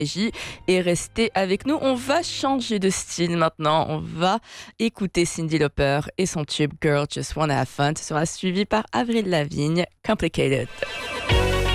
J et restez avec nous. On va changer de style maintenant. On va écouter Cyndi Lauper et son tube Girl Just Wanna Have Fun. Ce sera suivi par Avril Lavigne, Complicated.